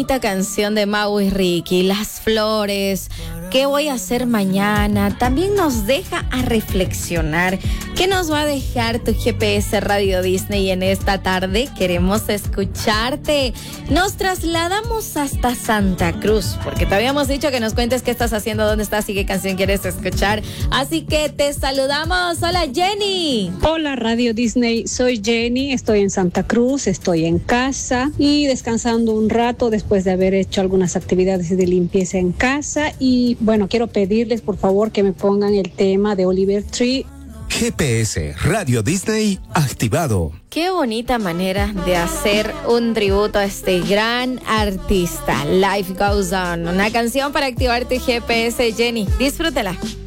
bonita canción de Mau y Ricky, Las Flores, ¿qué voy a hacer mañana? También nos deja a reflexionar. ¿Qué nos va a dejar tu GPS Radio Disney en esta tarde? Queremos escucharte. Nos trasladamos hasta Santa Cruz, porque te habíamos dicho que nos cuentes qué estás haciendo, dónde estás y qué canción quieres escuchar. Así que te saludamos. Hola, Jenny. Hola, Radio Disney. Soy Jenny. Estoy en Santa Cruz, estoy en casa y descansando un rato después de haber hecho algunas actividades de limpieza en casa. Y bueno, quiero pedirles por favor que me pongan el tema de Oliver Tree. GPS Radio Disney activado. Qué bonita manera de hacer un tributo a este gran artista. Life Goes On. Una canción para activar tu GPS, Jenny. Disfrútela.